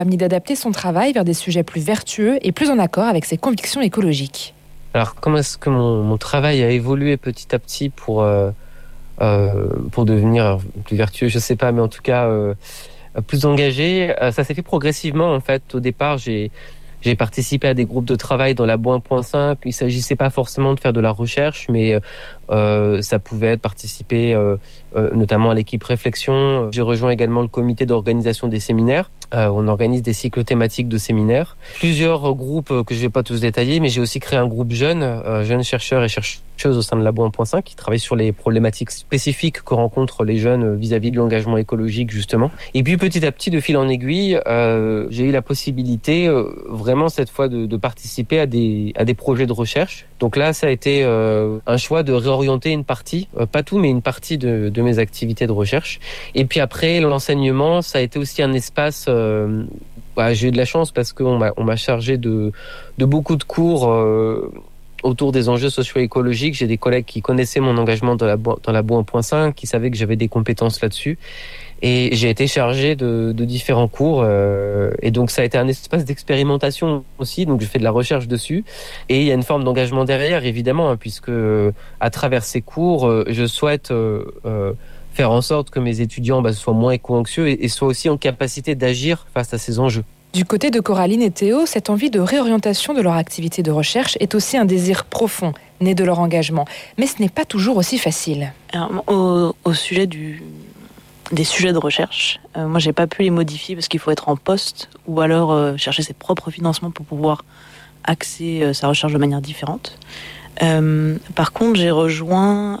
permis d'adapter son travail vers des sujets plus vertueux et plus en accord avec ses convictions écologiques. Alors, comment est-ce que mon travail a évolué petit à petit pour devenir plus vertueux, je sais pas, mais en tout cas plus engagé. Ça s'est fait progressivement en fait. Au départ, j'ai participé à des groupes de travail dans Labo 1.5. Il s'agissait pas forcément de faire de la recherche, mais ça pouvait être participer notamment à l'équipe réflexion. J'ai rejoint également le comité d'organisation des séminaires. On organise des cycles thématiques de séminaires. Plusieurs groupes que je vais pas tous détailler, mais j'ai aussi créé un groupe jeunes chercheurs et chercheuses au sein de Labo 1.5 qui travaillent sur les problématiques spécifiques que rencontrent les jeunes vis-à-vis de l'engagement écologique justement. Et puis petit à petit, de fil en aiguille, j'ai eu la possibilité vraiment cette fois de participer à des projets de recherche. Donc là, ça a été un choix de réorienter une partie, pas tout, mais une partie de mes activités de recherche. Et puis après, l'enseignement, ça a été aussi un espace. J'ai eu de la chance parce qu'on m'a chargé de beaucoup de cours autour des enjeux socio-écologiques. J'ai des collègues qui connaissaient mon engagement dans Labo 1.5, qui savaient que j'avais des compétences là-dessus. Et j'ai été chargé de différents cours. Et donc, ça a été un espace d'expérimentation aussi. Donc, je fais de la recherche dessus. Et il y a une forme d'engagement derrière, évidemment, hein, puisque à travers ces cours, je souhaite faire en sorte que mes étudiants soient moins éco-anxieux et soient aussi en capacité d'agir face à ces enjeux. Du côté de Coraline et Théo, cette envie de réorientation de leur activité de recherche est aussi un désir profond, né de leur engagement. Mais ce n'est pas toujours aussi facile. Alors, au sujet des sujets de recherche, moi j'ai pas pu les modifier parce qu'il faut être en poste ou alors chercher ses propres financements pour pouvoir axer sa recherche de manière différente. Par contre, j'ai rejoint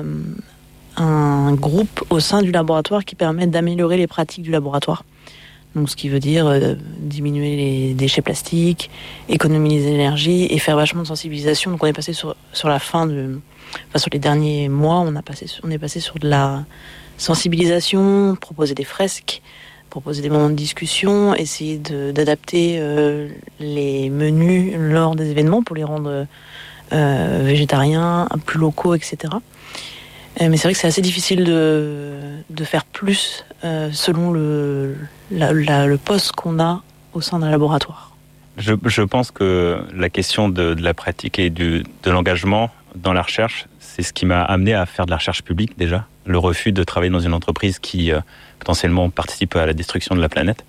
un groupe au sein du laboratoire qui permet d'améliorer les pratiques du laboratoire. Donc, ce qui veut dire diminuer les déchets plastiques, économiser l'énergie et faire vachement de sensibilisation. Donc, on est passé sur les derniers mois, on est passé sur de la sensibilisation, proposer des fresques, proposer des moments de discussion, essayer d'adapter les menus lors des événements pour les rendre végétariens, plus locaux, etc. Mais c'est vrai que c'est assez difficile de faire plus selon le poste qu'on a au sein d'un laboratoire. Je pense que la question de la pratique et de l'engagement dans la recherche, c'est ce qui m'a amené à faire de la recherche publique déjà. Le refus de travailler dans une entreprise qui potentiellement participe à la destruction de la planète.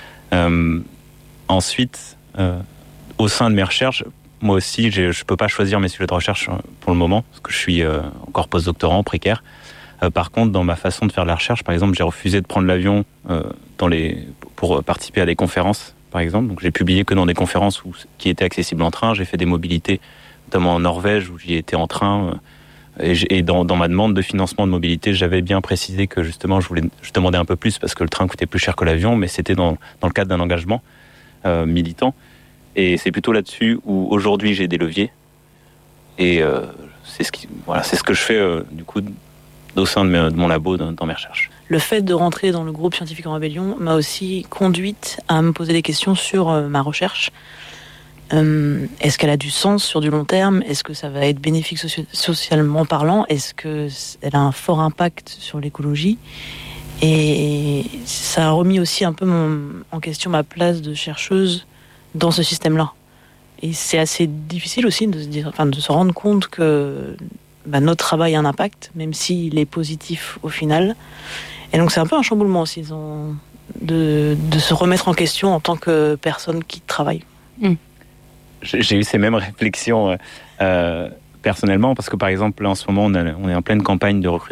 Ensuite, au sein de mes recherches, moi aussi, je ne peux pas choisir mes sujets de recherche pour le moment, parce que je suis encore postdoctorant, précaire. Par contre, dans ma façon de faire de la recherche, par exemple, j'ai refusé de prendre l'avion pour participer à des conférences, par exemple. Donc, j'ai publié que dans des conférences qui étaient accessibles en train. J'ai fait des mobilités, notamment en Norvège, où j'y étais en train. Et dans ma demande de financement de mobilité, j'avais bien précisé que justement, je demandais un peu plus parce que le train coûtait plus cher que l'avion, mais c'était dans le cadre d'un engagement militant. Et c'est plutôt là-dessus où aujourd'hui j'ai des leviers. Et c'est ce que je fais du coup au sein de mon labo dans mes recherches. Le fait de rentrer dans le groupe Scientifiques en Rébellion m'a aussi conduite à me poser des questions sur ma recherche. Est-ce qu'elle a du sens sur du long terme ? Est-ce que ça va être bénéfique socialement parlant ? Est-ce qu'elle a un fort impact sur l'écologie ? Et ça a remis aussi un peu en question ma place de chercheuse dans ce système-là. Et c'est assez difficile aussi de se rendre compte que notre travail a un impact, même s'il est positif au final. Et donc c'est un peu un chamboulement aussi de se remettre en question en tant que personne qui travaille. J'ai eu ces mêmes réflexions personnellement, parce que par exemple, là, en ce moment, on est en pleine campagne de recrutement